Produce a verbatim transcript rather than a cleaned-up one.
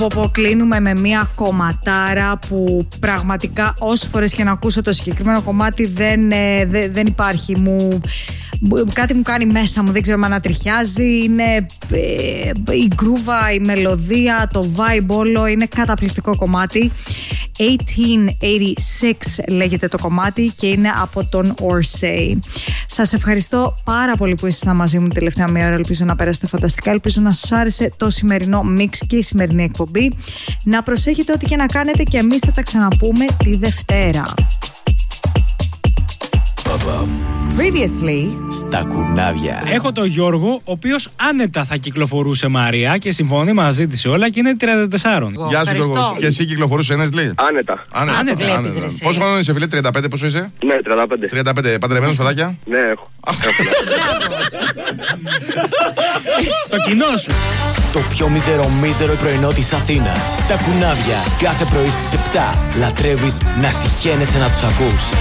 Πω, κλείνουμε με μια κομματάρα που πραγματικά όσες φορές και να ακούσω το συγκεκριμένο κομμάτι δεν, ε, δε, δεν υπάρχει. Μου, κάτι μου κάνει μέσα μου, δεν ξέρω αν ανατριχιάζει. Είναι ε, η γκρούβα, η μελωδία, το vibe όλο είναι καταπληκτικό κομμάτι. eighteen eighty-six λέγεται το κομμάτι και είναι από τον Orsay. Σας ευχαριστώ πάρα πολύ που ήσασταν μαζί μου την τελευταία μία ώρα. Ελπίζω να πέρασετε φανταστικά. Ελπίζω να σας άρεσε το σημερινό μίξ και η σημερινή εκπομπή. Να προσέχετε ό,τι και να κάνετε και εμείς θα τα ξαναπούμε τη Δευτέρα. Previously στα κουνάβια. Έχω τον Γιώργο, ο οποίος άνετα θα κυκλοφορούσε Μαρία και συμφωνεί μαζί της όλα και είναι τριάντα τέσσερα. Γεια σου Γιώργο. Και εσύ κυκλοφορούσε ένας λέει. Άνετα. Άνετα. Άνετα. άνετα. άνετα. Πόσο χρόνο είσαι φίλε, τριάντα πέντε, πόσο είσαι? Ναι, τριάντα πέντε. τριάντα πέντε, παντρεμένος παιδάκια? Ναι, έχω. Το κοινό σου. Το πιο μίζερο μίζερο πρωινό της Αθήνας. Τα κουνάβια κάθε πρωί στις επτά. Λατρεύεις να συχαίνεσαι να τους ακούς.